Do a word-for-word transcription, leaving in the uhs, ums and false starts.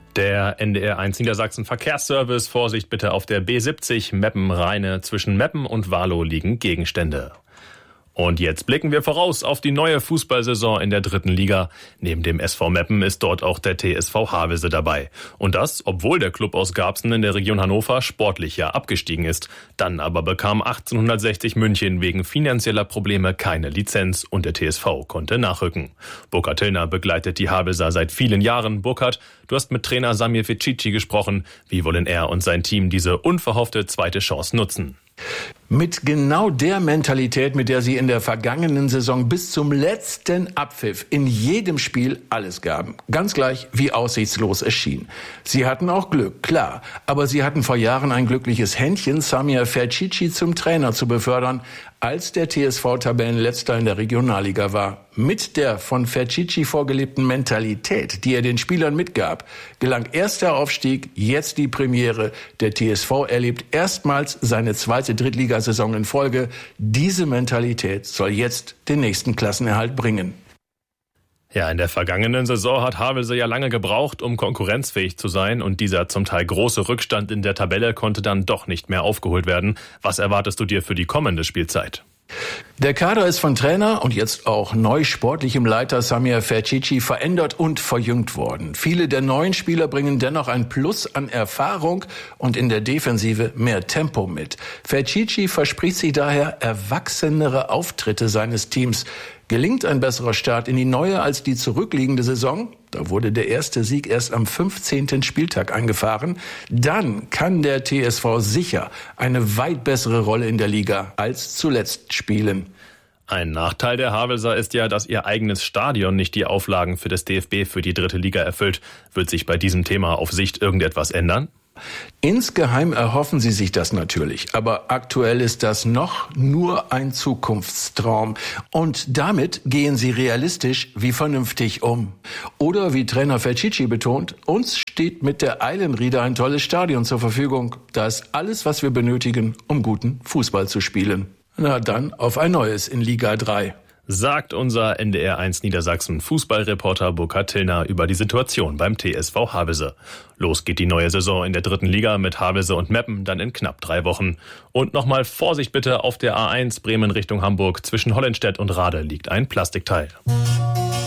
Der N D R eins Niedersachsen Verkehrsservice, Vorsicht bitte auf der B siebzig Meppen-Rheine. Zwischen Meppen und Wahlow liegen Gegenstände. Und jetzt blicken wir voraus auf die neue Fußballsaison in der dritten Liga. Neben dem S V Meppen ist dort auch der T S V Havelse dabei. Und das, obwohl der Club aus Garbsen in der Region Hannover sportlich ja abgestiegen ist. Dann aber bekam achtzehnhundertsechzig München wegen finanzieller Probleme keine Lizenz und der T S V konnte nachrücken. Burkhard Tillner begleitet die Havelser seit vielen Jahren. Burkhard, du hast mit Trainer Samir Fecici gesprochen. Wie wollen er und sein Team diese unverhoffte zweite Chance nutzen? Mit genau der Mentalität, mit der sie in der vergangenen Saison bis zum letzten Abpfiff in jedem Spiel alles gaben. Ganz gleich, wie aussichtslos es schien. Sie hatten auch Glück, klar. Aber sie hatten vor Jahren ein glückliches Händchen, Samir Fecici zum Trainer zu befördern, als der T S V Tabellenletzter in der Regionalliga war. Mit der von Fecici vorgelebten Mentalität, die er den Spielern mitgab, gelang erst der Aufstieg, jetzt die Premiere. Der T S V erlebt erstmals seine zweite Drittligasaison in Folge. Diese Mentalität soll jetzt den nächsten Klassenerhalt bringen. Ja, in der vergangenen Saison hat Havelse ja lange gebraucht, um konkurrenzfähig zu sein, und dieser zum Teil große Rückstand in der Tabelle konnte dann doch nicht mehr aufgeholt werden. Was erwartest du dir für die kommende Spielzeit? Der Kader ist von Trainer und jetzt auch neu sportlichem Leiter Samir Fecici verändert und verjüngt worden. Viele der neuen Spieler bringen dennoch ein Plus an Erfahrung und in der Defensive mehr Tempo mit. Fecici verspricht sich daher erwachsenere Auftritte seines Teams. Gelingt ein besserer Start in die neue als die zurückliegende Saison, da wurde der erste Sieg erst am fünfzehnten Spieltag eingefahren, dann kann der T S V sicher eine weit bessere Rolle in der Liga als zuletzt spielen. Ein Nachteil der Havelser ist ja, dass ihr eigenes Stadion nicht die Auflagen für das D F B für die dritte Liga erfüllt. Wird sich bei diesem Thema auf Sicht irgendetwas ändern? Insgeheim erhoffen sie sich das natürlich, aber aktuell ist das noch nur ein Zukunftstraum. Und damit gehen sie realistisch wie vernünftig um. Oder wie Trainer Fecici betont, uns steht mit der Eilenriede ein tolles Stadion zur Verfügung. Da ist alles, was wir benötigen, um guten Fußball zu spielen. Na dann auf ein neues in Liga drei. Sagt unser N D R eins Niedersachsen Fußballreporter Burkhard Tillner über die Situation beim T S V Havelse. Los geht die neue Saison in der dritten Liga mit Havelse und Meppen dann in knapp drei Wochen. Und nochmal Vorsicht bitte auf der A eins Bremen Richtung Hamburg. Zwischen Hollenstedt und Rade liegt ein Plastikteil.